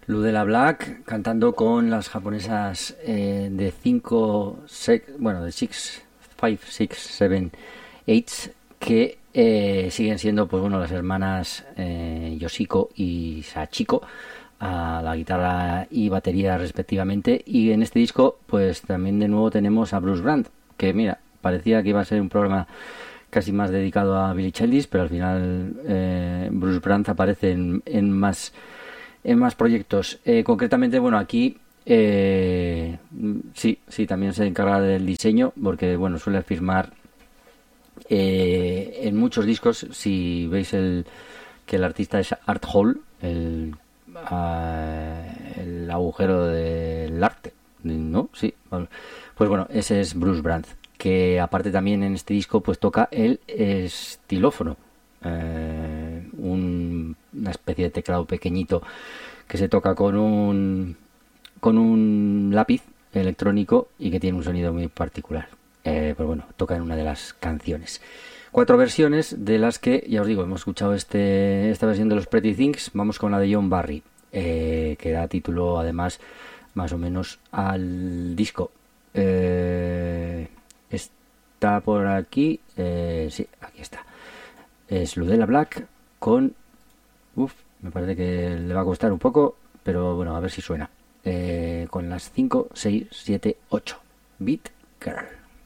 Ludella Black cantando con las japonesas de 5, bueno, de 6, 5, 6, 7, 8, que siguen siendo, pues bueno, las hermanas Yoshiko y Sachiko a la guitarra y batería respectivamente. Y en este disco, pues también de nuevo tenemos a Bruce Brand, que mira, parecía que iba a ser un programa casi más dedicado a Billie Eilish, pero al final Bruce Brand aparece en más proyectos. Concretamente, bueno, aquí sí, también se encarga del diseño, porque bueno, suele firmar en muchos discos. Si veis que el artista es Art Hall, el agujero del arte, ¿no? Sí, pues bueno, ese es Bruce Brand, que aparte también en este disco pues toca el estilófono, una especie de teclado pequeñito que se toca con un lápiz electrónico y que tiene un sonido muy particular. Pues bueno, toca en una de las canciones. 4 versiones de las que, ya os digo, hemos escuchado esta versión de los Pretty Things. Vamos con la de John Barry, que da título además más o menos al disco. Está por aquí, sí, aquí está. Es Ludella Black con... me parece que le va a costar un poco, pero bueno, a ver si suena. Con las 5, 6, 7, 8. Beat Girl.